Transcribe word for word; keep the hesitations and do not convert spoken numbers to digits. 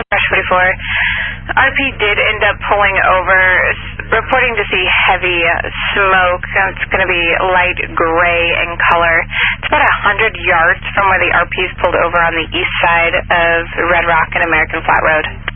Crash forty-four. R P did end up pulling over, reporting to see heavy smoke. It's going to be light gray in color. It's about one hundred yards from where the R P's pulled over on the east side of Red Rock and American Flat Road.